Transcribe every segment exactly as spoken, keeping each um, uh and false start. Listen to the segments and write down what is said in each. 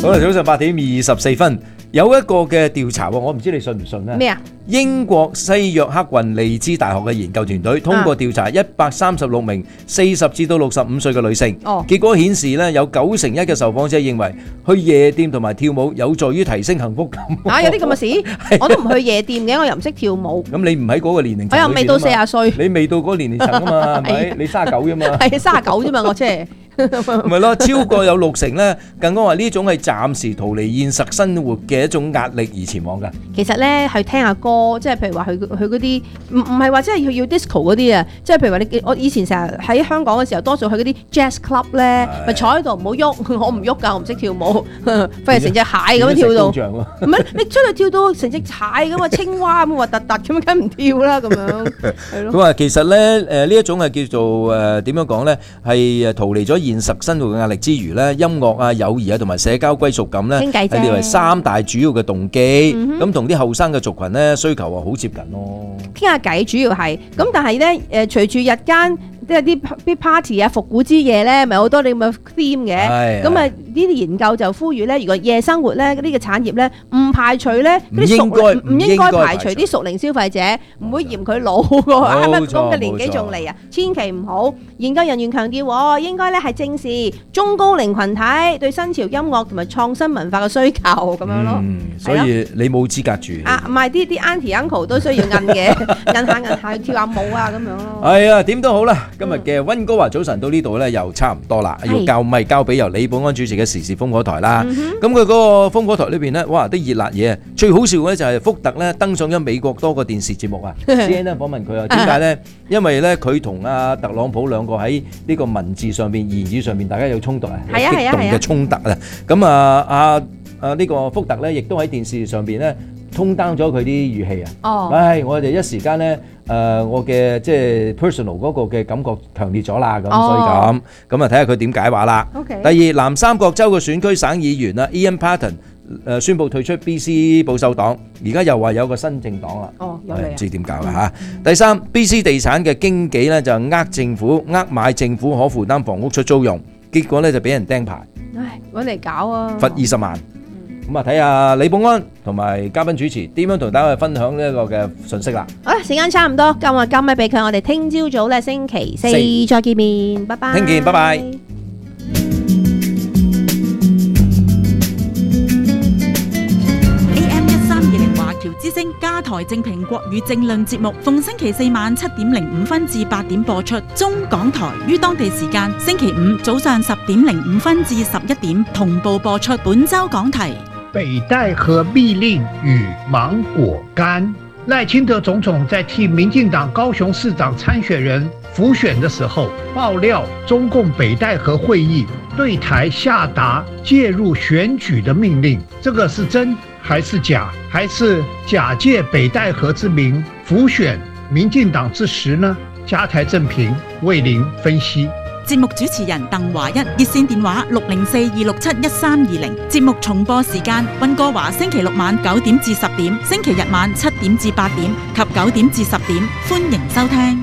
好啦，早上八點二十四分，有一個嘅調查喎，我唔知你信唔信咧？ 咩啊？ 英國西約克郡利茲大學嘅研究團隊通過調查一百三十六名四十至到六十五歲嘅女性， 哦、 結果顯示咧有九成一嘅受訪者認為去夜店同埋跳舞有助於提升幸福感。 啊，有啲咁嘅事，我都唔去夜店嘅，我又唔識跳舞。 咁你唔喺嗰個年齡層， 我又未到四十歲， 你未到嗰個年齡層啊嘛，係咪？你三十九啫嘛， 係三十九啫嘛，我即係。 咪咯，超過有六成咧，更加話呢種係暫時逃離現實生活嘅一種壓力而前往㗎。 其實咧，去聽下歌，即係譬如話去去嗰啲，唔唔係話即係要要 disco 嗰啲啊，即係譬如話你我以前成日喺香港嘅時候，多數去嗰啲 jazz club 咧，咪坐喺度唔好喐，我唔喐㗎，我唔識跳舞，費事成隻蟹咁樣跳到。唔係你出去跳到成隻蟹咁啊，青蛙咁核突突咁，梗唔跳啦咁樣。係咯。 佢話其實咧，誒呢一種係叫做誒點樣講咧，係誒逃離咗現實生活嘅壓力之餘咧，音樂啊、友誼啊同埋社交歸屬感咧，係列為三大主要嘅動機。咁同啲後生嘅族群咧需求啊好接近咯。 傾下偈主要係，咁但係咧誒隨住日間。即係啲啲 party 啊、復古之夜咧，咪好多你咁嘅 theme 嘅。咁啊，呢啲研究就呼籲咧，如果夜生活咧呢個產業咧，唔排除咧啲熟唔應該排除啲熟齡消費者，唔會嫌佢老喎，啱啱咁嘅年紀仲嚟啊，千祈唔好。研究人員強調，應該咧係正視中高齡群體對新潮音樂同埋創新文化嘅需求咁樣咯。 所以你冇資格住。 啊，唔係啲啲 auntie uncle 都需要摁嘅，摁下摁下跳下舞啊咁樣咯。 係啊，點都好啦。今日嘅溫哥華早晨到呢度咧，又差唔多啦，要交咪交俾由李寶安主持嘅時事風火台啦。咁佢嗰個風火台裏邊咧，哇，啲熱辣嘢啊！最好笑嘅咧就係福特咧登上咗美國多個電視節目啊。C N N 訪問佢啊，點解咧？因為咧佢同阿特朗普兩個喺呢個文字上邊、言語上邊，大家有衝突啊，有激動嘅衝突啊。咁啊，阿啊呢個福特咧，亦都喺電視上邊咧。通 down 咗佢啲語氣啊！哦，唉，我哋一時間咧，誒，我嘅即係 personal 嗰個嘅感覺強烈咗啦，咁所以咁，咁啊睇下佢點解話啦。 OK。 第二，南三角州嘅選區省議員啊 ，Ian Paton 誒宣布退出 B C 保守黨，而家又話有個新政黨啦。 哦，有嚟啊！ 唔知點搞啦嚇。第三 ，B C 地產嘅經紀咧就呃政府，呃買政府可負擔房屋出租用，結果咧就俾人釘牌。 唉，揾嚟搞啊！ 罰二十萬。咁啊，睇下李寶安同埋嘉賓主持點樣同大家去分享呢一個嘅信息啦。好啦， 時間差唔多，今日交咪俾佢，我哋聽朝早咧星期四再見面，拜拜。 聽見，拜拜。 A M 一三二零華僑之聲加台正評國語政論節目，逢星期四晚七點零五分至八點播出。中港台於當地時間星期五早上十點零五分至十一點同步播出。本周講題。 北戴河密令與芒果乾。賴清德總統在替民進黨高雄市長參選人輔選的時候，爆料中共北戴河會議對台下達介入選舉的命令，這個是真還是假？還是假借北戴河之名輔選民進黨之實呢？加台正評為您分析。 節目主持人鄧華一，熱線電話六零四二六七一三二零。節目重播時間：溫哥華星期六晚九點至十點，星期日晚七點至八點及九點至十點。歡迎收聽。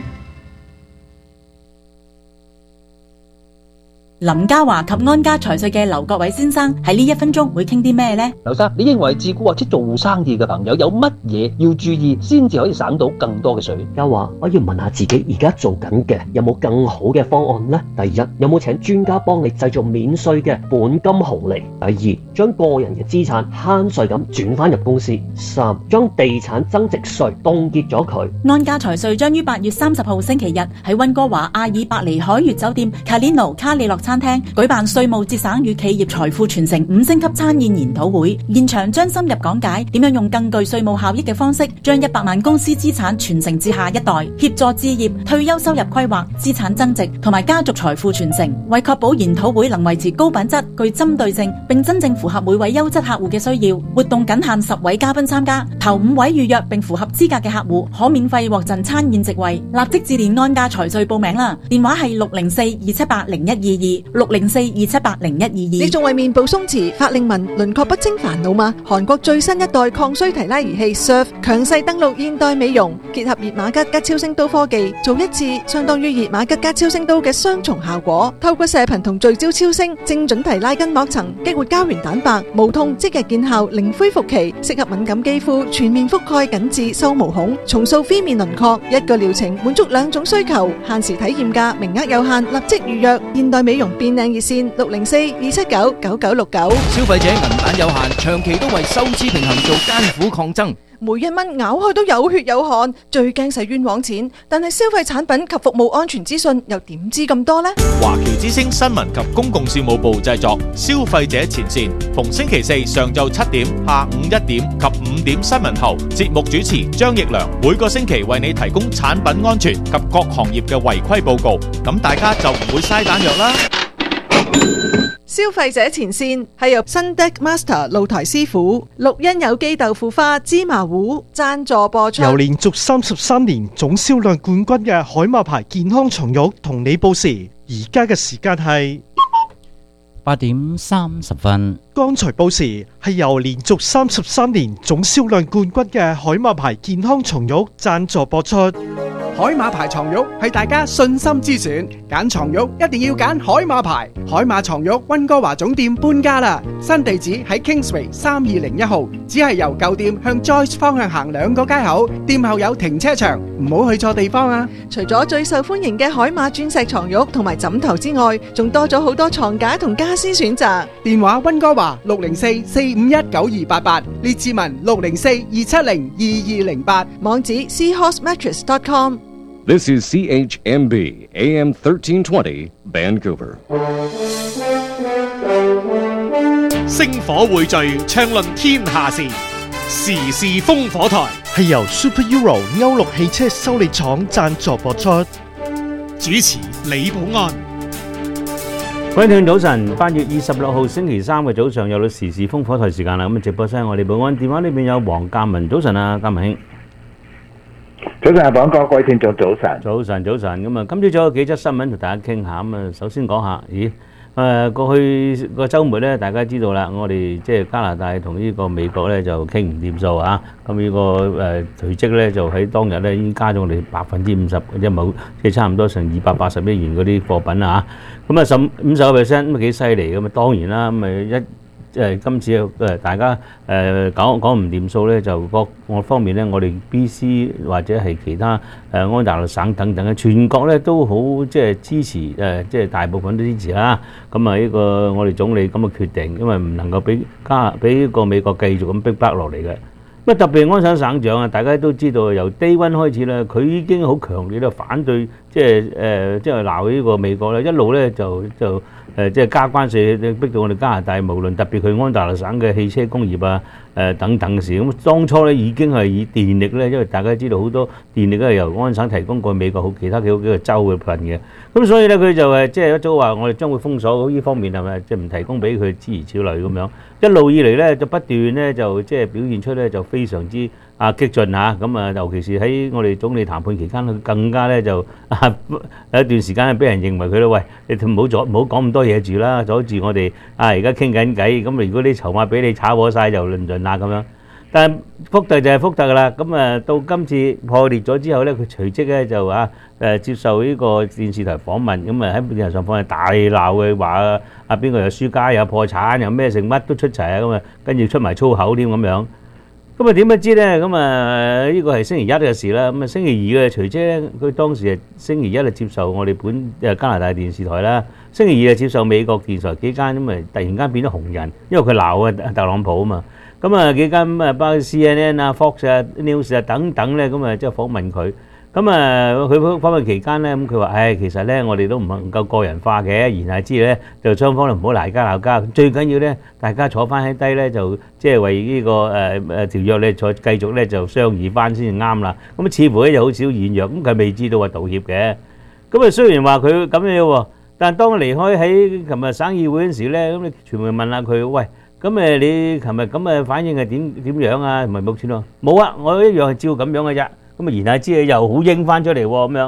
林嘉華及安家財稅嘅劉國偉先生喺呢一分鐘會傾啲咩呢？ 劉生，你認為自雇或者做生意嘅朋友有乜嘢要注意，先至可以省到更多嘅稅？ 嘉華，我要問下自己而家做緊嘅有冇更好嘅方案呢？第一，有冇請專家幫你製造免稅嘅本金紅利？第二，將個人嘅資產慳稅咁轉翻入公司。三，將地產增值稅凍結咗佢。 安家財稅將於八月三十號星期日喺溫哥華阿爾伯尼海悅酒店卡列諾卡里諾餐廳舉辦稅務節省與企業財富傳承五星級餐宴研討會，現場將深入講解點樣用更具稅務效益嘅方式，將一百萬公司資產傳承至下一代，協助置業、退休收入規劃、資產增值同埋家族財富傳承。為確保研討會能維持高品質、具針對性，並真正符合每位優質客戶嘅需要，活動僅限十位嘉賓參加，頭五位預約並符合資格嘅客戶可免費獲贈餐宴席位。立即致電安家財稅報名啦，電話係六零四二七八零一二二。 六零四二七八零一二二。 你仲為面部鬆弛、法令紋、輪廓不清煩惱嗎？韓國最新一代抗衰提拉儀器 S U R F 強勢登陸現代美容，結合熱瑪吉加超聲刀科技，做一次相當於熱瑪吉加超聲刀嘅雙重效果。透過射頻同聚焦超聲，精準提拉筋膜層，激活膠原蛋白，無痛即日見效，零恢復期，適合敏感肌膚，全面覆蓋緊致收毛孔，重塑 V 面輪廓。一個療程滿足兩種需求，限時體驗價，名額有限，立即預約。現代美容變靚熱線六零四二七九九九六九。 消費者銀彈有限，長期都為收支平衡做艱苦抗爭。 每一蚊咬開都有血有汗，最驚使冤枉錢。但係消費產品及服務安全資訊又點知咁多呢？ 華僑之聲新聞及公共事務部製作，消費者前線，逢星期四上晝七點、下午一點及五點新聞後，節目主持張奕良每個星期為你提供產品安全及各行業嘅違規報告，咁大家就唔會嘥彈藥啦。 消費者前線係由新 Deck Master 露台師傅、綠茵有機豆腐花芝麻糊贊助播出。 由連續三十三年總銷量冠軍嘅海馬牌健康松肉同你報時，而家嘅時間係八點三十分。 剛才報時係由連續三十三年總銷量冠軍嘅海馬牌健康松肉贊助播出。 海馬牌床褥係大家信心之選，揀床褥一定要揀海馬牌。海馬床褥溫哥華總店搬家啦，新地址喺 Kingsway 三二零一號，只係由舊店向 Joyce 方向行兩個街口，店後有停車場，唔好去錯地方啊！ 除咗最受歡迎嘅海馬鑽石床褥同埋枕頭之外，仲多咗好多床架同家私選擇。 電話溫哥華六零四四五一九二八八，列治文六零四二七零二二零八， 網址 seahorse mattress dot com。 This is C H M B A M thirteen twenty Vancouver。 星火匯聚，暢論天下事，時事烽火台係由 Super Euro 歐陸汽車修理廠贊助播出。 主持李寶安。 各位聽眾早晨，八月二十六號星期三嘅早上有到時事烽火台時間啦。咁啊，直播室我哋保安電話呢邊有黃鑑文，早晨啊，鑑文兄。 早晨啊，寶安哥，各位聽眾早晨。 早晨，早晨。咁啊，今朝早有幾則新聞同大家傾下。咁啊，首先講下，咦，誒過去個週末咧，大家知道啦，我哋即係加拿大同呢個美國咧就傾唔掂數啊。咁呢個誒隨即咧就喺當日咧已經加咗我哋百分之五十，即係冇即係差唔多成二百八十億元嗰啲貨品啊。咁啊，十五十個 percent 咁啊幾犀利咁啊，當然啦，咁啊一。即係今次誒大家誒講講唔掂數咧，就各個方面咧，我哋 B C 或者係其他誒安大略省等等嘅全國咧都好即係支持誒，即係大部分都支持啦。咁啊呢個我哋總理咁嘅決定，因為唔能夠俾加俾呢個美國繼續咁逼迫落嚟嘅。咁特別安省省長啊，大家都知道由 Day One 開始咧，佢已經好強烈咧反對，即係誒即係鬧呢個美國咧，一路咧就就。誒即係加關稅，逼到我哋加拿大，無論特別佢安大略省嘅汽車工業啊，誒、呃、等等嘅事。咁當初咧已經係以電力咧，因為大家知道好多電力都係由安省提供過美國好其他幾好幾個州嘅份嘅。咁所以咧佢就係即係一早話我哋將會封鎖呢方面係咪？即係唔提供俾佢諸如此類咁樣。一路以嚟咧就不斷咧就即係表現出咧就非常之啊激進嚇。咁啊尤其是喺我哋總理談判期間，佢更加咧就啊有一段時間係俾人認為佢咧，喂，你唔好阻唔好講咁多嘢住啦，阻住我哋啊而家傾緊偈。咁如果啲籌碼俾你炒火曬就論盡啦咁樣。但係福特就係福特啦。咁啊到今次破裂咗之後咧，佢隨即咧就啊誒接受呢個電視台訪問，咁啊喺電視上訪問大鬧嘅話啊邊個又輸家又破產又咩成乜都出齊啊，咁啊跟住出埋粗口添咁樣。咁啊點不知咧？咁啊呢個係星期一嘅事啦。咁啊星期二嘅隨即咧，佢當時係星期一就接受我哋本誒加拿大電視台啦，星期二就接受美國電視台幾間，咁啊突然間變咗紅人，因為佢鬧啊特朗普啊嘛。咁啊幾間咁啊包括 C N N 啊、Fox 啊、News 啊等等咧，咁啊即係訪問佢。咁啊佢訪問期間咧，咁佢話：唉，其實咧我哋都唔能夠個人化嘅，言下之意咧就雙方都唔好鬧交鬧交。最緊要咧，大家坐翻喺低咧，就即係為呢個誒誒條約咧再繼續咧就商議翻先至啱啦。咁啊似乎咧就好少軟弱，咁佢未知道話道歉嘅。咁啊雖然話佢咁樣喎，但係當佢離開喺琴日省議會嗰陣時咧，咁你傳媒問下佢：喂，咁誒你琴日咁嘅反應係點點樣啊？唔係目前咯，冇啊，我一樣係照咁樣嘅啫。咁啊言下之意又好應翻出嚟喎咁樣。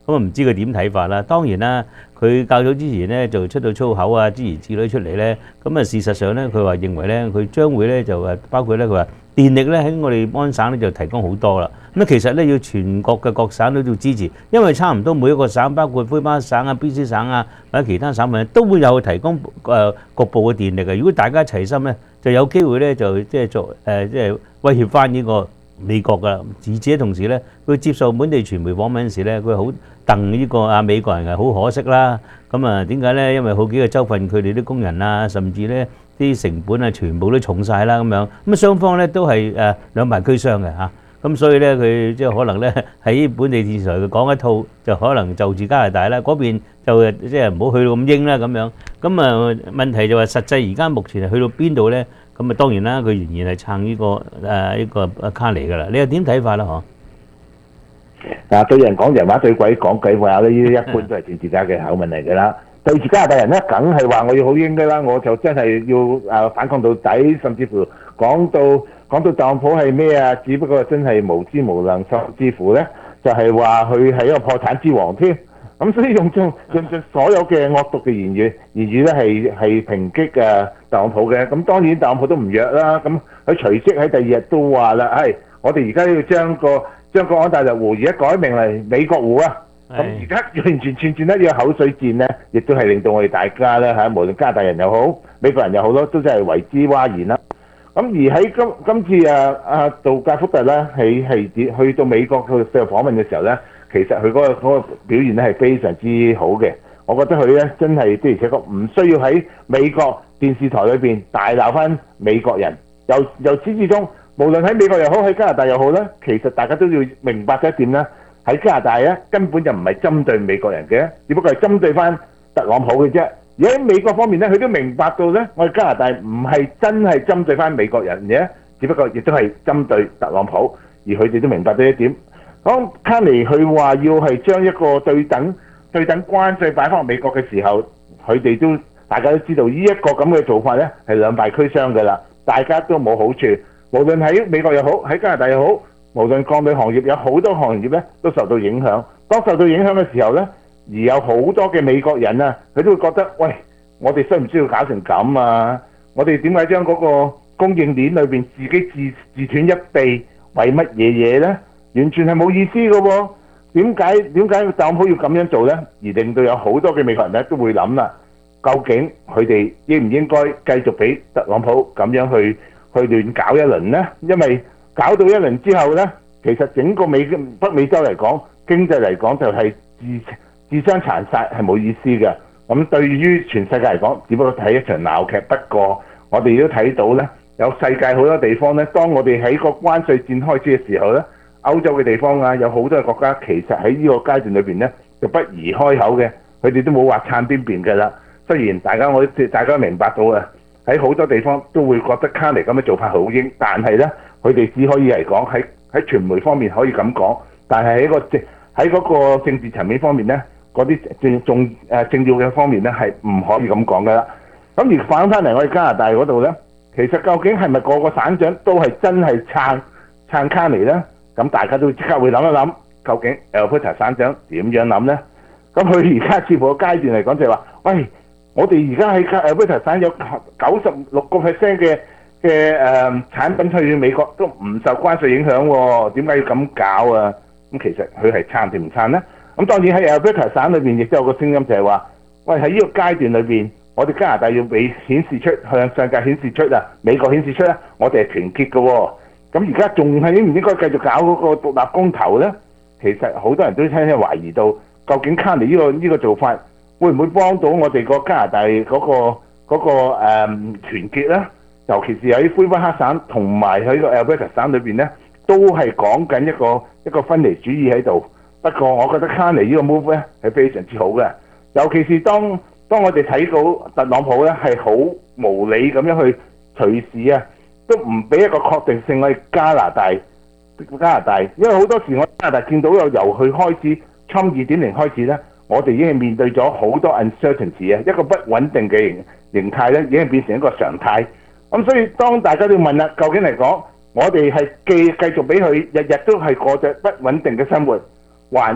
咁啊唔知佢點睇法啦。當然啦，佢較早之前咧就出到粗口啊，諸如此類出嚟咧，咁啊事實上咧佢話認為咧佢將會咧就誒包括咧佢話電力咧喺我哋安省咧就提供好多啦。咁其實咧要全國嘅各省都要支持，因為差唔多每一個省，包括魁北克省啊、B C 省啊或者其他省份都會有提供誒局部嘅電力嘅。如果大家齊心咧，就有機會咧就即係作誒即係威脅翻呢個美國㗎。而且同時咧，佢接受本地傳媒訪問嗰時咧，佢好戥呢個啊美國人係好可惜啦。咁啊點解咧？因為好幾個州份佢哋啲工人啊，甚至咧啲成本啊，全部都重晒啦咁樣。咁啊雙方咧都係誒兩敗俱傷嘅嚇。咁所以咧佢即係可能咧喺本地電視台佢講一套，就可能就住加拿大啦，嗰邊就即係唔好去到咁英啦咁樣。咁啊問題就係實際而家目前係去到邊度咧？咁啊當然啦，佢仍然係撐呢個誒呢個卡尼㗎啦。你又點睇法啦？嗬？ 嗱，對人講人話，對鬼講鬼話咧，呢啲一般都係政治家嘅口吻嚟㗎啦。對住加拿大人咧，梗係話我要好英㗎啦，我就真係要誒反抗到底，甚至乎講到講到特朗普係咩啊？只不過真係無知無能，甚至乎咧就係話佢係一個破產之王添。咁所以用盡用盡所有嘅惡毒嘅言語言語咧係係抨擊誒特朗普嘅。咁當然特朗普都唔弱啦。咁佢隨即喺第二日都話啦，係我哋而家要將個將個安大略湖而家改名為美國湖啊！咁而家完全串轉得呢個口水戰咧，亦都係令到我哋大家咧嚇，無論加拿大人又好，美國人又好咯，都真係為之嘩然啦。咁而喺今今次啊啊杜格福特咧，喺係去到美國去接受訪問嘅時候咧，其實佢嗰個嗰個表現咧係非常之好嘅。我覺得佢咧真係的而且確唔需要喺美國電視台裏邊大鬧翻美國人。由由始至終，無論喺美國又好，喺加拿大又好咧，其實大家都要明白咗一點咧。喺加拿大咧，根本就唔係針對美國人嘅，只不過係針對翻特朗普嘅啫。而喺美國方面咧，佢都明白到咧，我哋加拿大唔係真係針對翻美國人嘅，只不過亦都係針對特朗普。而佢哋都明白到一點。當卡尼佢話要係將一個對等對等關稅擺翻美國嘅時候，佢哋都大家都知道呢一個咁嘅做法咧係兩敗俱傷㗎啦，大家都冇好處。無論喺美國又好，喺加拿大又好。無論鋼鋁行業有好多行業咧都受到影響，當受到影響嘅時候咧，而有好多嘅美國人啊，佢都會覺得，喂，我哋需唔需要搞成咁啊？我哋點解將嗰個供應鏈裏邊自己自自斷一臂，為乜嘢嘢咧？完全係冇意思嘅喎。點解點解特朗普要咁樣做咧？而令到有好多嘅美國人咧都會諗啦，究竟佢哋應唔應該繼續俾特朗普咁樣去去亂搞一輪咧？因為搞到一輪之後呢，其實整個美北美洲嚟講，經濟嚟講就係自自相殘殺，係冇意思嘅。咁對於全世界嚟講，只不過睇一場鬧劇。不過我哋都睇到呢，有世界好多地方呢，當我哋喺個關稅戰開始嘅時候呢，歐洲嘅地方啊，有好多嘅國家其實喺呢個階段裏邊呢，就不宜開口嘅，佢哋都冇話撐邊邊嘅啦。雖然大家我大家都明白到啊，喺好多地方都會覺得卡尼咁嘅做法好英，但係呢。佢哋只可以嚟講喺喺傳媒方面可以咁講，但係喺個政喺嗰個政治層面方面咧，嗰啲政重誒政要嘅方面咧係唔可以咁講噶啦。咁而反翻嚟我哋加拿大嗰度咧，其實究竟係咪個個省長都係真係撐撐卡尼咧？咁大家都即刻會諗一諗，究竟 Alberta 省長點樣諗咧？咁佢而家似乎個階段嚟講就係話，喂，我哋而家喺 Alberta 省有九十六個 percent 嘅。嘅誒產品去美國都唔受關稅影響喎，點解要咁搞啊？咁其實佢係撐定唔撐咧？咁當然喺 Alberta 省裏邊亦都有個聲音就係話，喂，喺呢個階段裏邊，我哋加拿大要俾顯示出向世界顯示出啊，美國顯示出咧，我哋係團結嘅喎。咁而家仲係應唔應該繼續搞嗰個獨立公投咧？其實好多人都聽聽懷疑到，究竟卡尼呢個呢個做法會唔會幫到我哋個加拿大嗰個嗰個誒團結咧？尤其是喺魁北克省同埋喺個 Alberta 省裏邊咧，都係講緊一個一個分離主義喺度。不過我覺得卡尼呢個 move 咧係非常之好嘅，尤其是當當我哋睇到特朗普咧係好無理咁樣去隨時啊，都唔俾一個確定性去加拿大加拿大，因為好多時我加拿大見到有由佢開始 Trump 二點零開始咧，我哋已經係面對咗好多 uncertainty 啊，一個不穩定嘅形形態咧已經變成一個常態。咁所以當大家都要問啦，究竟嚟講，我哋係繼繼續俾佢日日都係過着不穩定嘅生活，還是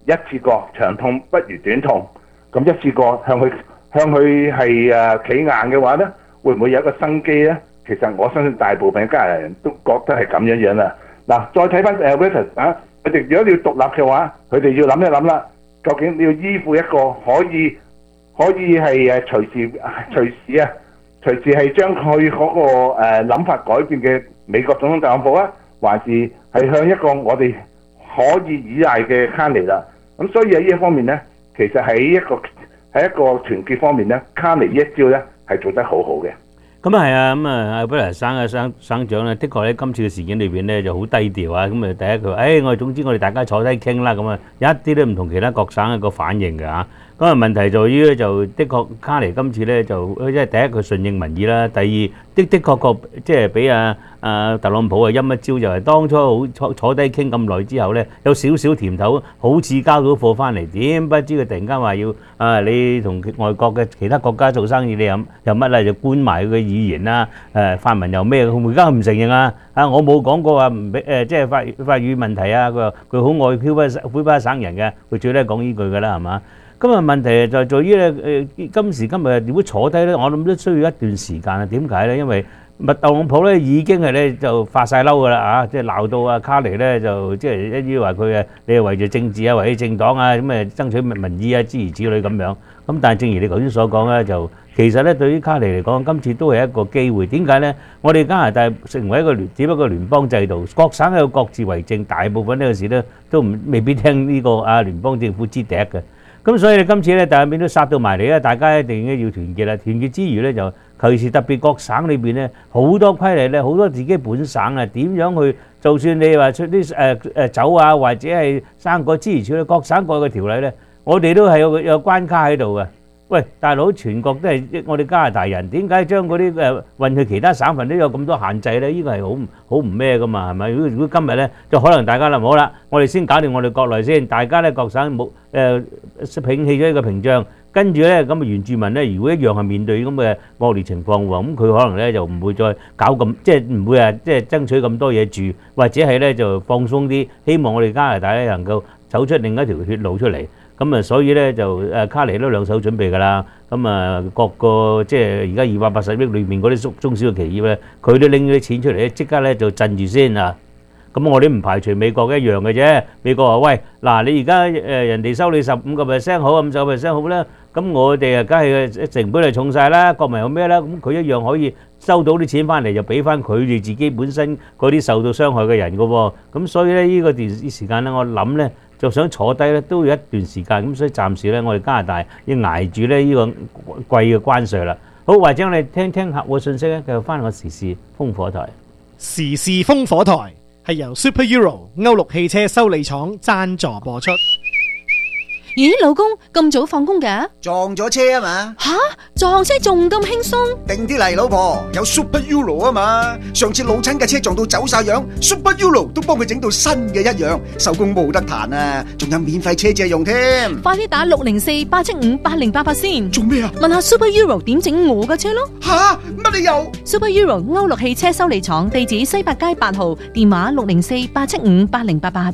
一次過長痛不如短痛，咁一次過向佢向佢係誒企硬嘅話咧，會唔會有一個生機咧？其實我相信大部分加拿大人都覺得係咁樣樣啦。嗱，再睇翻 Alberta 啊，佢哋如果你要獨立嘅話，佢哋要諗一諗啦，究竟你要依附一個可以可以係誒隨時隨時啊，隨時係將佢嗰個誒諗法改變嘅美國總統特朗普啊，還是係向一個我哋可以依賴嘅卡尼啦？咁所以喺呢一方面咧，其實喺一個喺一個團結方面咧，卡尼呢一招咧係做得好好嘅。 咁啊係啊，咁啊阿布萊省嘅省省長咧，的確喺今次嘅事件裏邊咧就好低調啊。咁啊第一佢話：誒我哋總之我哋大家坐低傾啦。咁啊一啲都唔同其他各省一個反應嘅嚇。咁啊問題在於咧就的確卡尼今次咧就即係第一佢順應民意啦，第二的的確確即係俾阿阿特朗普啊陰一招，就係當初好坐坐低傾咁耐之後咧，有少少甜頭，好似交到貨翻嚟，點不知佢突然間話要啊你同外國嘅其他國家做生意，你有有乜啦就關埋佢嘅語言啦，誒法文又咩？佢而家唔承認啊！啊我冇講過話唔俾誒即係法法語問題啊！佢話佢好愛魁北魁北克省人嘅，佢最叻講呢句㗎啦，係嘛？咁啊問題就在於咧誒今時今日如果坐低咧，我諗都需要一段時間啊。點解咧？因為特朗普咧已經係咧就發曬嬲㗎啦啊！即係鬧到啊卡尼咧就即係一於話佢誒你係為咗政治啊，為咗政黨啊咁誒爭取民意啊諸如此類咁樣。咁但係正如你頭先所講咧，就其實咧對於卡尼嚟講，今次都係一個機會。點解咧？我哋加拿大成為一個聯，只不過聯邦制度，各省有各自為政，大部分呢個事咧都唔未必聽呢個啊聯邦政府支笛嘅。咁所以你今次咧，大邊都殺到埋嚟啦，大家一定要團結啦。團結之餘咧，就尤其是特別各省裏邊咧，好多規例咧，好多自己本省啊，點樣去？就算你話出啲誒誒酒啊，或者係生果諸如此類，各省各嘅條例咧，我哋都係有有關卡喺度嘅。喂，大佬，全國都係我哋加拿大人，點解將嗰啲誒運去其他省份都有咁多限制咧？呢個係好唔好唔咩噶嘛？係咪？如果如果今日咧，就可能大家啦，好啦，我哋先搞掂我哋國內先，大家咧各省冇誒摒棄咗呢個屏障，跟住咧咁啊原住民咧，如果一樣係面對咁嘅惡劣情況喎，咁佢可能咧就唔會再搞咁，即係唔會啊，即係爭取咁多嘢住，或者係咧就放鬆啲，希望我哋加拿大咧能夠走出另一條血路出嚟。咁啊，所以咧就誒卡尼都兩手準備㗎啦。咁啊，各個即係而家二百八十億裏面嗰啲中中小嘅企業咧，佢都拎咗啲錢出嚟咧，即刻咧就鎮住先啊！咁我哋唔排除美國一樣嘅啫。美國話：喂，嗱，你而家誒人哋收你十五個 percent 好，五十個 percent 好啦。咁我哋啊，梗係成本係重曬啦，國民有咩啦？咁佢一樣可以收到啲錢翻嚟，就俾翻佢哋自己本身嗰啲受到傷害嘅人㗎喎。咁所以咧，呢個段時間咧，我諗咧。就想坐低咧，都要一段時間，咁所以暫時咧，我哋加拿大要捱住咧呢個貴嘅關稅啦。好，或者我哋聽聽客戶信息咧，繼續翻個時事風火台。 時事風火台係由 Super Euro 歐陸汽車修理廠贊助播出。 咦，老公咁早放工嘅？ 撞咗車啊嘛！ 吓，撞車仲咁輕鬆？ 定啲嚟，老婆，有 Super Euro 啊嘛！上次老親嘅車撞到走晒樣 ，Super Euro 都幫佢整到新嘅一樣，手工冇得彈啊！仲有免費車借用添。 快啲打六零四八七五八零八八先。 做咩啊？ 問下 Super Euro 點整我嘅車咯。 吓，乜你又 ？Super Euro 歐陸汽車修理廠，地址西八街八號，電話六零四八七五八零八八。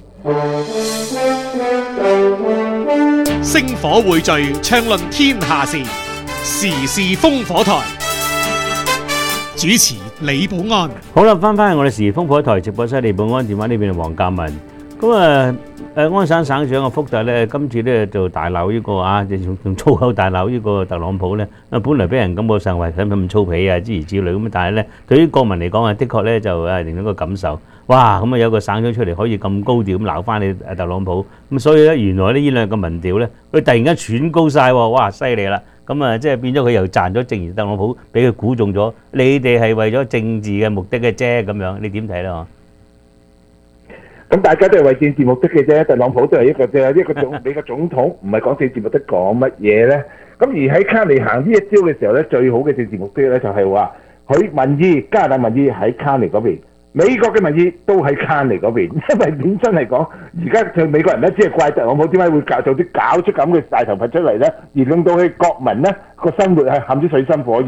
星火匯聚，暢論天下事，時事風火台。主持李寶安。 好啦，翻返去我哋時事風火台直播室，李寶安電話呢邊係黃鑑文。咁啊，誒安省省長嘅福特咧，今次咧就大鬧呢個啊，用用粗口大鬧呢個特朗普咧。啊，本來俾人感覺上為咁咁粗鄙啊，諸如此類咁，但係咧對於國民嚟講啊，的確咧就誒另一個感受。哇！咁啊有個省長出嚟可以咁高調咁鬧翻你特朗普，咁所以咧原來呢呢兩個民調咧，佢突然間喘高曬喎，哇！犀利啦！咁啊即係變咗佢又賺咗，正如特朗普俾佢估中咗，你哋係為咗政治嘅目的嘅啫咁樣，你點睇咧？嗬？ 咁大家都係為政治目的嘅啫，特朗普都係一個啫，一個總美國總統，唔係講政治目的講乜嘢咧？咁而喺卡尼行呢一招嘅時候咧，最好嘅政治目的咧就係話佢民意加拿大民意喺卡尼嗰邊。美國嘅民意都喺卡尼嗰邊，因為本身嚟講，而家佢美國人咧只係怪特朗普點解會搞做啲搞出咁嘅大頭佛出嚟咧，而令到佢國民咧個生活係陷於水深火熱。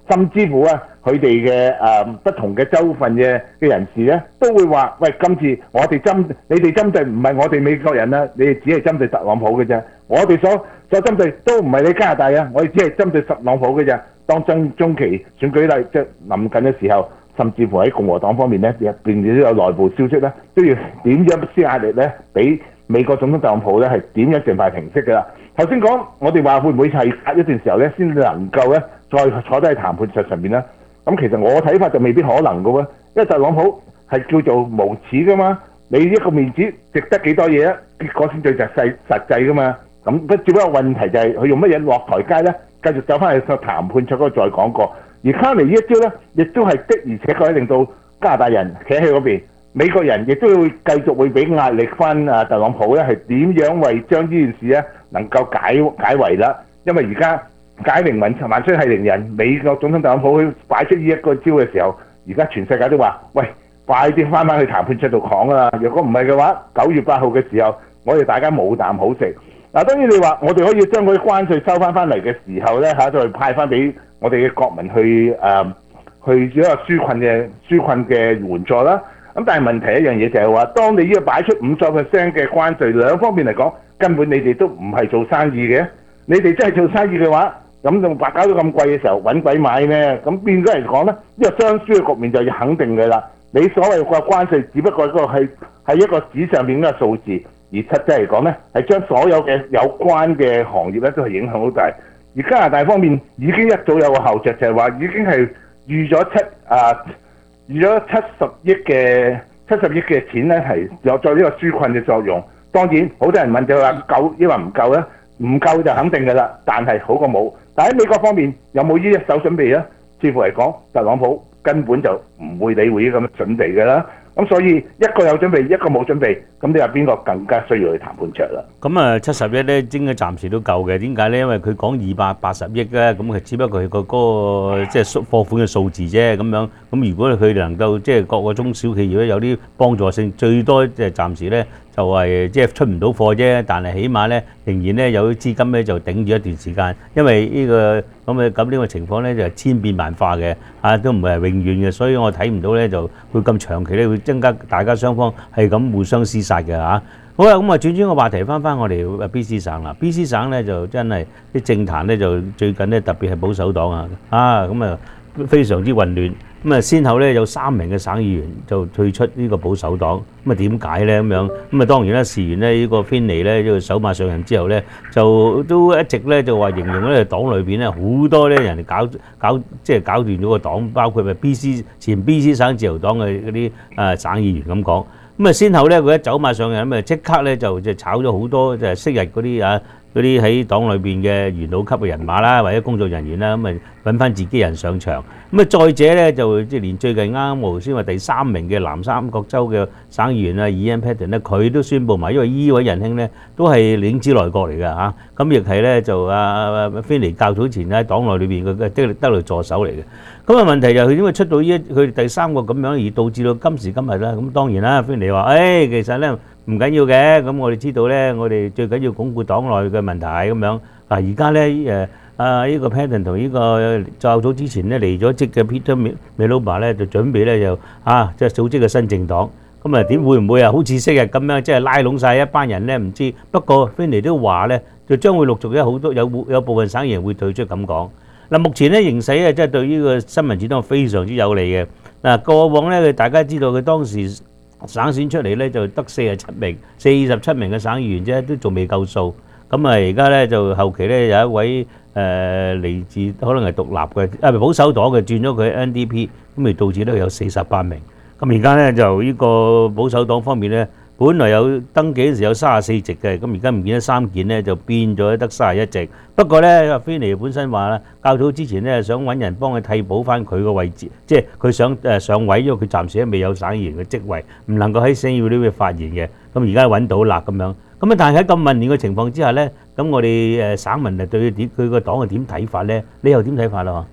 甚至乎啊，佢哋嘅誒不同嘅州份嘅嘅人士咧，都會話：喂，今次我哋針你哋針對唔係我哋美國人啦，你哋只係針對特朗普嘅啫。我哋所所針對都唔係你加拿大啊，我哋只係針對特朗普嘅啫。當中中期選舉例即係臨近嘅時候，甚至乎喺共和黨方面咧，入邊都有內部消息咧，都要點樣施壓力咧，俾美國總統特朗普咧係點樣盡快平息㗎啦。頭先講我哋話會唔會係隔一段時候咧，先能夠咧再坐低喺談判桌上面咧？咁其實我睇法就未必可能嘅喎，因為特朗普係叫做無恥噶嘛，你一個面子值得幾多嘢啊？結果先最實際實際噶嘛。咁不只不過問題就係佢用乜嘢落台階咧，繼續走翻去個談判桌嗰度再講過。而卡尼呢一招咧，亦都係的而且確令到加拿大人企喺嗰邊，美國人亦都會繼續會俾壓力翻啊特朗普咧，係點樣為將呢件事咧能夠解解圍啦？因為而家解鈴還萬歲係鈴人，美國總統特朗普去擺出呢一個招嘅時候，而家全世界都話：喂，快啲翻返去談判桌度講啦！如果唔係嘅話，九月八號嘅時候，我哋大家冇啖好食。嗱，當然你話我哋可以將嗰啲關稅收翻翻嚟嘅時候咧，嚇再派翻俾我哋嘅國民去誒、呃、去做一個紓困嘅紓困嘅援助啦。咁但係問題一樣嘢就係話，當你呢個擺出五十 percent 嘅關稅，兩方面嚟講，根本你哋都唔係做生意嘅。你哋真係做生意嘅話，咁就白搞到咁貴嘅時候，揾鬼買咩？咁變咗嚟講咧，呢個雙輸嘅局面就要肯定嘅啦。你所謂嘅關稅，只不過一個係係一個紙上面嘅數字。而實際嚟講咧，係將所有嘅有關嘅行業咧都係影響好大。而加拿大方面已經一早有個後著，就係話已經係預咗七啊預咗七十億嘅七十億嘅錢咧，係有作呢個紓困嘅作用。當然，好多人問就話夠，抑或唔夠咧？唔夠就肯定㗎啦，但係好過冇。但喺美國方面有冇呢一手準備咧？似乎嚟講，特朗普根本就唔會理會呢咁嘅準備㗎啦。咁所以一個有準備，一個冇準備，咁你話邊個更加需要去談判桌啦？ 咁啊，七十億咧，應該暫時都夠嘅。點解咧？因為佢講二百八十億咧，咁佢只不過係個嗰個即係貨款嘅數字啫。咁樣咁，如果佢哋能夠即係各個中小企業咧有啲幫助性，最多即係暫時咧就係即係出唔到貨啫。但係起碼咧仍然咧有啲資金咧就頂住一段時間，因為呢個咁嘅咁呢個情況咧就係千變萬化嘅，啊都唔係永遠嘅，所以我睇唔到咧就會咁長期咧會增加大家雙方係咁互相廝殺嘅嚇。好啦，咁啊轉轉個話題翻翻我哋 B C 省啦。B C 省咧就真係啲政壇咧就最近咧特別係保守黨啊，啊咁啊非常之混亂。咁啊先後咧有三名嘅省議員就退出呢個保守黨。咁啊點解咧咁樣？咁啊當然啦，事緣咧呢個芬尼咧呢個首馬上任之後咧，就都一直咧就話形容咧黨裏邊咧好多咧人哋搞搞即係搞亂咗個黨，包括咪 B C 前 B C 省自由黨嘅嗰啲誒省議員咁講。咁啊，先後咧佢一走馬上任咁啊，即刻咧就就炒咗好多就係昔日嗰啲啊嗰啲喺黨裏邊嘅元老級嘅人馬啦，或者工作人員啦，咁啊揾翻自己人上場。咁啊，再者咧就即係連最近啱啱無先話第三名嘅南三角州嘅省議員啊 Ian Patten 咧，佢都宣布埋，因為呢位仁兄咧都係領子內閣嚟㗎嚇，咁亦係咧就啊菲尼較早前喺黨內裏邊嘅得得嚟助手嚟嘅。咁啊問題就係佢點解出到呢一佢第三個咁樣而導致到今時今日啦？咁當然啦，菲尼話：誒其實咧唔緊要嘅，咁我哋知道咧，我哋最緊要鞏固黨內嘅問題咁樣。嗱而家咧誒。啊！呢個 Patten 同呢個較早之前咧離咗職嘅 Peter Miloba 咧，就準備咧就啊，即係組織個新政黨。咁啊點會唔會啊？好似昔日咁樣，即係拉攏曬一班人咧？唔知。不過芬尼都話咧，就將會陸續有好多有有部分省議員會退出咁講。嗱，目前咧形勢咧，即係對呢個新民主黨非常之有利嘅。嗱，過往咧，大家知道佢當時省選出嚟咧，就得四十七名、四十七名嘅省議員啫，都仲未夠數。咁啊，而家咧就後期咧有一位。誒嚟自可能係獨立嘅啊保守黨嘅轉咗佢 N D P， 咁咪導致咧有四十八名。咁而家咧就呢個保守黨方面咧，本來有登記嗰時有三十四席嘅，咁而家唔見得三件咧就變咗得三十一席。不過咧，菲尼本身話啦，較早之前咧想揾人幫佢替補翻佢個位置，即係佢想誒上位，因為佢暫時都未有省議員嘅職位，唔能夠喺省議會呢邊發言嘅。咁而家揾到啦咁樣。咁啊，但係喺咁混亂嘅情況之下咧，咁我哋誒省民啊對佢點佢個黨係點睇法咧？你又點睇法啦？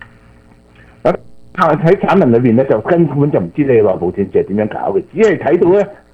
咁喺省民裏邊咧，就根本就唔知你內部政治係點樣搞嘅，只係睇到咧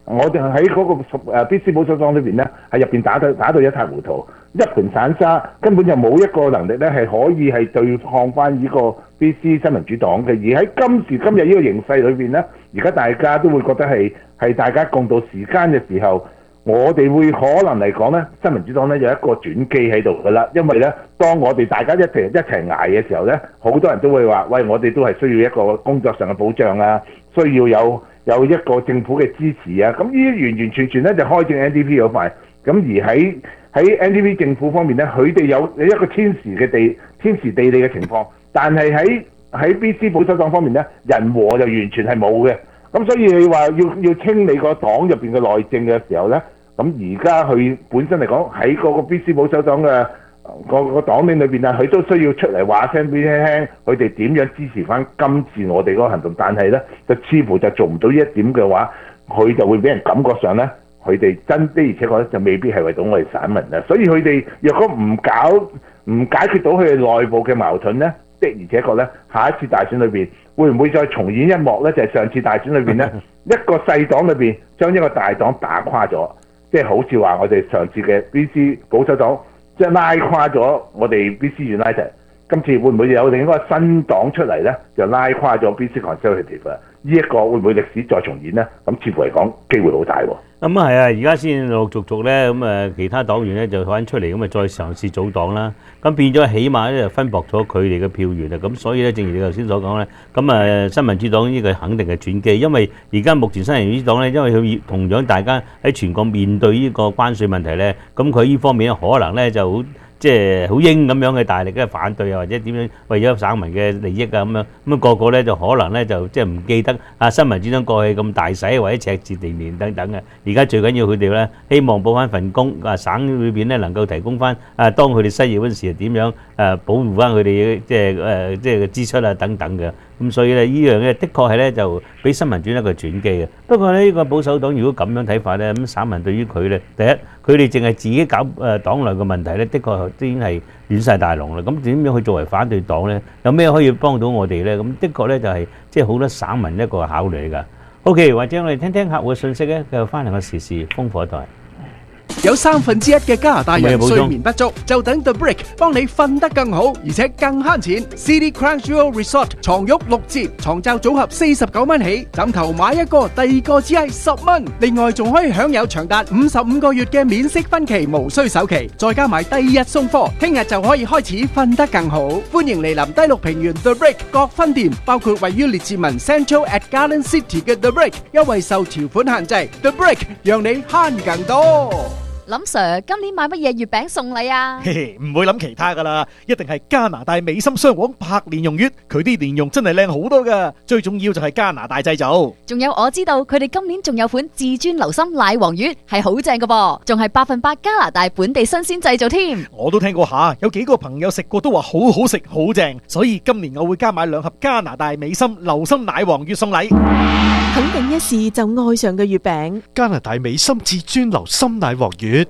我哋喺嗰個誒 B C 保守黨裏邊咧，係入邊打到打到一塌糊塗，一盤散沙，根本就冇一個能力咧係可以係對抗翻呢個 B C 新民主黨嘅。而喺今時今日呢個形勢裏邊咧，而家大家都會覺得係係大家共度時間嘅時候，我哋會可能嚟講咧，新民主黨咧有一個轉機喺度㗎啦。因為咧，當我哋大家一齊一齊捱嘅時候咧，好多人都會話：喂，我哋都係需要一個工作上嘅保障啊，需要有有一個政府嘅支持啊。咁呢啲完完全全咧就開正 N D P 嗰塊。咁而喺喺 N D P 政府方面咧，佢哋有有一個天時嘅地天時地利嘅情況，但係喺喺 B C 保守黨方面咧，人和就完全係冇嘅。咁所以你話要要清理個黨入邊嘅內政嘅時候咧，咁而家佢本身嚟講喺嗰個 B C 保守黨嘅個個黨領裏邊啊，佢都需要出嚟話聲俾你聽，佢哋點樣支持翻今次我哋嗰個行動。但係咧，就似乎就做唔到呢一點嘅話，佢就會俾人感覺上咧，佢哋真的而且確咧就未必係為到我哋散民啊。所以佢哋若果唔搞唔解決到佢哋內部嘅矛盾咧，的而且確咧，下一次大選裏邊會唔會再重演一幕咧？就係、是、上次大選裏邊咧，一個細黨裏邊將一個大黨打垮咗。即係好似話我哋上次嘅 B C 保守黨，即係拉垮咗我哋 B C United， 今次會唔會有另一個新黨出嚟咧？就拉垮咗 B C Conservative 啊？呢一個會唔會歷史再重演咧？咁似乎嚟講機會好大喎。 咁啊係啊，而家先陸陸續續咧，咁誒其他黨員咧就翻出嚟，咁啊再嘗試組黨啦。咁變咗起碼咧就分薄咗佢哋嘅票源啊。咁所以咧，正如你頭先所講咧，咁誒新民主黨呢個肯定係轉機，因為而家目前新民主黨咧，因為佢同樣大家喺全國面對呢個關稅問題咧，咁佢呢方面可能咧就好。即係好鷹咁樣嘅大力嘅反對啊，或者點樣為咗省民嘅利益啊咁樣，咁啊個個咧就可能咧就即係唔記得啊新民主黨過去咁大使或者赤字連連等等嘅。而家最緊要佢哋咧希望補翻份工啊，省裏邊咧能夠提供翻啊，當佢哋失業嗰陣時點樣誒保護翻佢哋即係誒即係嘅支出啊等等嘅。咁所以咧呢樣嘢的確係咧就俾新民主一個轉機嘅。不過咧呢個保守黨如果咁樣睇法咧，咁省民對於佢咧，第一佢哋淨係自己搞誒黨內嘅問題咧，的確已經係亂曬大龍啦。咁點樣去作為反對黨咧？有咩可以幫到我哋咧？咁的確咧就係即係好多省民一個考慮㗎。OK， 或者我哋聽聽客戶嘅信息咧，繼續翻嚟個時事風火台。 有三分之一嘅加拿大人睡眠不足，就等 The Brick 幫你瞓得更好，而且更慳錢。City Crunchyroll Resort 床褥六折，床罩組合四十九蚊起，枕頭買一個，第二個只係十蚊。另外仲可以享有長達五十五個月嘅免息分期，無需首期，再加埋第二日送貨，聽日就可以開始瞓得更好。歡迎嚟臨低綠平原 The Brick 各分店，包括位於列治文 Central at Garden City 嘅 The Brick， 優惠受條款限制。The Brick 讓你慳更多。 林 Sir， 今年買乜嘢月餅送禮啊？ 嘿嘿，唔會諗其他噶啦，一定係加拿大美心雙黃白蓮蓉月，佢啲蓮蓉真係靚好多噶，最重要就係加拿大製造。 仲有我知道佢哋今年仲有款至尊流心奶黃月，係好正噶噃，仲係百分百加拿大本地新鮮製造添。 我都聽過下，有幾個朋友食過都話好好食，好正，所以今年我會加買兩盒加拿大美心流心奶黃月送禮。 肯定一試就愛上嘅月餅， 加拿大美心至尊流心奶黃月。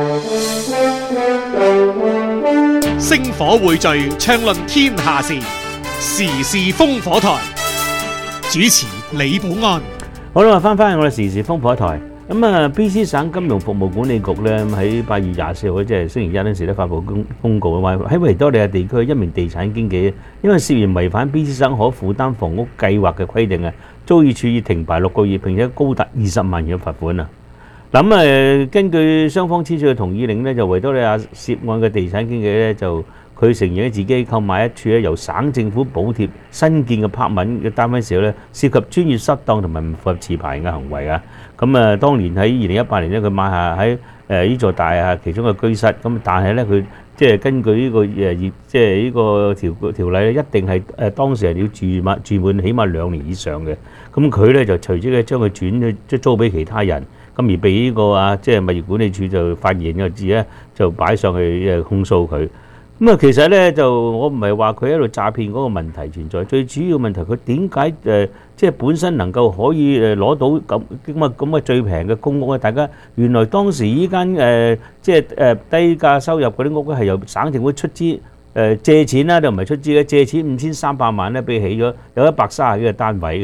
星火匯聚，暢論天下事，時事風火台。主持李寶安。 好啦，翻返去我哋時事風火台。咁啊 ，B C 省金融服務管理局咧喺八月廿四號，即係星期一嗰陣時咧發布公公告嘅話，喺維多利亞地區一名地產經紀，因為涉嫌違反 B C 省可負擔房屋計劃嘅規定啊，遭以處以停牌六個月，並且高達二十萬元嘅罰款啊！嗱咁誒，根據雙方簽署嘅同意令咧，就維多利亞涉案嘅地產經紀咧，就佢承認自己購買一處咧由省政府補貼新建嘅柏文嘅單位時候咧，涉及專業失當同埋唔符合持牌嘅行為啊！咁啊，當年喺二零一八年咧，佢買下喺誒呢座大廈其中嘅居室，咁但係咧佢即係根據呢個誒業即係呢個條條例咧，一定係誒當時係要住滿住滿起碼兩年以上嘅。咁佢咧就隨即咧將佢轉去即係租俾其他人。咁而被呢個啊，即係物業管理處就發現個字咧，就擺上去誒控訴佢。咁啊，其實咧就我唔係話佢喺度詐騙嗰個問題存在，最主要問題佢點解誒即係本身能夠可以誒攞到咁咁啊咁嘅最平嘅公屋咧？大家原來當時依間誒即係誒低價收入嗰啲屋咧係由省政府出資誒借錢啦，就唔係出資嘅，借錢五千三百萬咧，俾起咗有一百三十幾個單位嘅。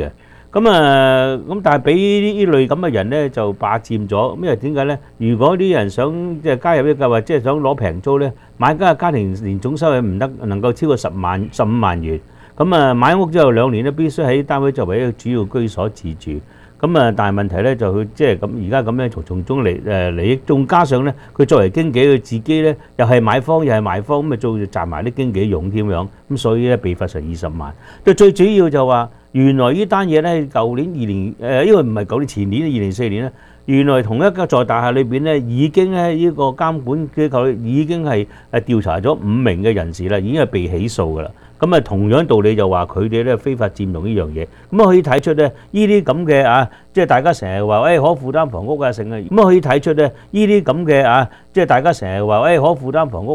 咁啊，咁但係俾呢類咁嘅人咧就霸佔咗，因為點解咧？如果啲人想即係加入呢個計劃，即係想攞平租咧，買家嘅家庭年總收入唔得能夠超過十萬十五萬元，咁啊買屋之後兩年咧必須喺單位作為一個主要居所自住。咁啊，但係問題咧就佢即係咁而家咁樣從從中嚟誒利益，仲加上咧佢作為經紀佢自己咧又係買方又係賣方，咁啊做賺埋啲經紀佣添樣，咁所以咧被罰成二十萬。最最主要就話原來呢單嘢咧，舊年二年誒，因為唔係舊年前年二零四年咧，原來同一個座大廈裏邊咧已經咧呢個監管機構已經係誒調查咗五名嘅人士啦，已經係被起訴㗎啦。咁啊，同樣道理就話佢哋咧非法佔用呢樣嘢，咁啊可以睇出咧呢啲咁嘅啊，即係大家成日話誒可負擔房屋啊，成啊，咁啊可以睇出咧呢啲咁嘅啊，即係大家成日話誒可負擔房屋。